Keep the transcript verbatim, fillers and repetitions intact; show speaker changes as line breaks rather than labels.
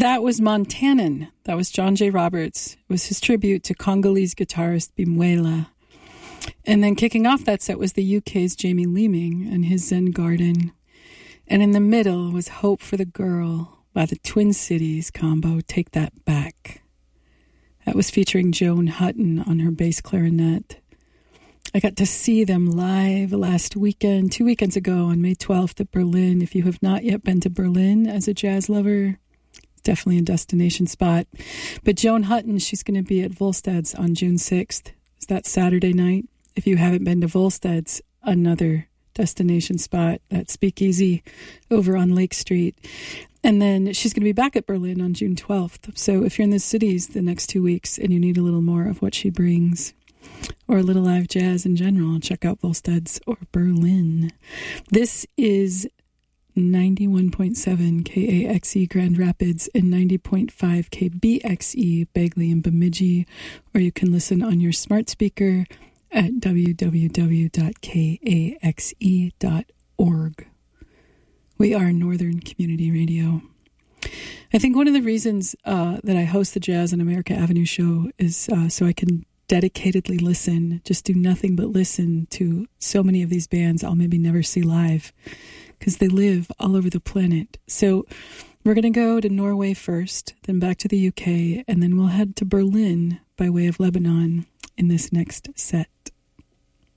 That was Montanan. That was John J. Roberts. It was his tribute to Congolese guitarist Bimwela. And then kicking off that set was the U K's Jamie Leeming and his Zen Garden. And in the middle was Hope for the Girl by the Twin Cities combo Take That Back. That was featuring Joan Hutton on her bass clarinet. I got to see them live last weekend, two weekends ago on May twelfth at Berlin. If you have not yet been to Berlin as a jazz lover, definitely a destination spot. But Joan Hutton, she's going to be at Volstead's on June sixth. It's that Saturday night. If you haven't been to Volstead's, another destination spot, that Speakeasy over on Lake Street. And then she's going to be back at Berlin on June twelfth. So if you're in the cities the next two weeks and you need a little more of what she brings, or a little live jazz in general, check out Volstead's or Berlin. This is ninety-one point seven K A X E Grand Rapids and ninety point five K B X E Bagley and Bemidji, or you can listen on your smart speaker at w w w dot k a x e dot org. We are Northern Community Radio. I think one of the reasons uh, that I host the Jazz on America Avenue show is uh, so I can dedicatedly listen, just do nothing but listen to so many of these bands I'll maybe never see live because they live all over the planet. So we're going to go to Norway first, then back to the U K, and then we'll head to Berlin by way of Lebanon in this next set.